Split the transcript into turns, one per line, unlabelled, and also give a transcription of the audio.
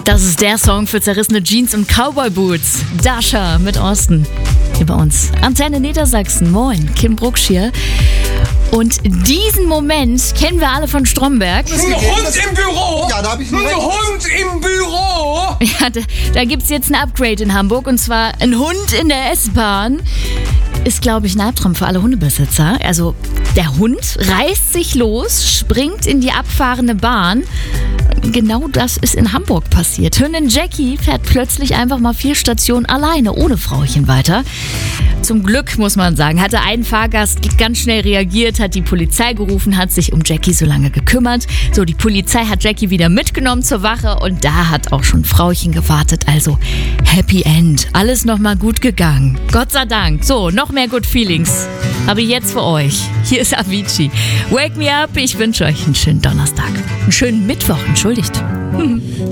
Das ist der Song für zerrissene Jeans und Cowboy-Boots. Dasha mit Osten. Hier bei uns. Antenne Niedersachsen. Moin, Kim Brucksch hier. Und diesen Moment kennen wir alle von Stromberg.
Ein Hund im Büro!
Ja, da hab ich
Ein Hund im Büro!
Ja, da gibt's jetzt ein Upgrade in Hamburg, und zwar ein Hund in der S-Bahn. Ist, glaube ich, ein Albtraum für alle Hundebesitzer. Also der Hund reißt sich los, springt in die abfahrende Bahn. Genau das ist in Hamburg passiert. Hündin Jackie fährt plötzlich einfach mal 4 Stationen alleine, ohne Frauchen weiter. Zum Glück, muss man sagen, hatte ein Fahrgast ganz schnell reagiert, hat die Polizei gerufen, hat sich um Jackie so lange gekümmert. So, die Polizei hat Jackie wieder mitgenommen zur Wache und da hat auch schon Frauchen gewartet. Also Happy End. Alles nochmal gut gegangen. Gott sei Dank. So, noch mehr Good Feelings. Aber jetzt für euch. Hier ist Avicii. Wake me up. Ich wünsche euch einen schönen Donnerstag. Einen schönen Mittwoch, entschuldigt.